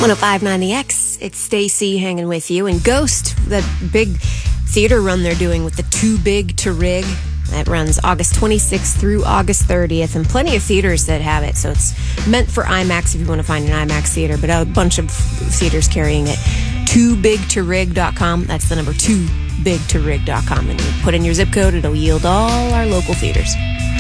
105.9 The X, it's Stacy hanging with you. And Ghost, that big theater run they're doing with the Too Big to Rig, that runs August 26th through August 30th, and plenty of theaters that have it. So it's meant for IMAX if you want to find an IMAX theater, but a bunch of theaters carrying it. TooBigToRig.com. That's the number 2BigToRig.com. And you put in your zip code, it'll yield all our local theaters.